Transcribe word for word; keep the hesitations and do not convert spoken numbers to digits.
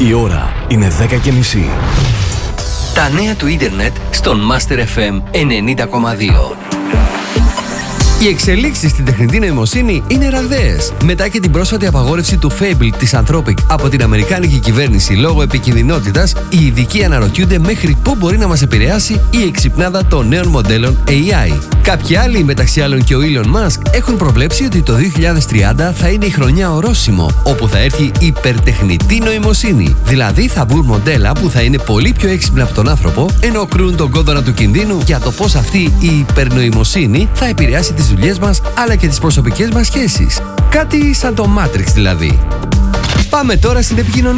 Η ώρα είναι δέκα και μισή. Τα νέα του ίντερνετ στον Master εφ εμ ενενήντα κόμμα δύο. Οι εξελίξεις στην τεχνητή νοημοσύνη είναι ραγδαίες. Μετά και την πρόσφατη απαγόρευση του Fable της Anthropic από την Αμερικάνικη κυβέρνηση λόγω επικινδυνότητας, οι ειδικοί αναρωτιούνται μέχρι πού μπορεί να μας επηρεάσει η εξυπνάδα των νέων μοντέλων έι άι. Κάποιοι άλλοι, μεταξύ άλλων και ο Elon Musk, έχουν προβλέψει ότι το δύο χιλιάδες τριάντα θα είναι η χρονιά ορόσημο, όπου θα έρθει η υπερτεχνητή νοημοσύνη. Δηλαδή θα βγουν μοντέλα που θα είναι πολύ πιο έξυπνα από τον άνθρωπο, ενώ κρούν τον κόδωνα του κινδύνου για το πώς αυτή η υπερνοημοσύνη θα επηρεάσει τις δουλειές μας αλλά και τις προσωπικές μας σχέσεις. Κάτι σαν το Matrix δηλαδή. Πάμε τώρα στην επικοινωνία.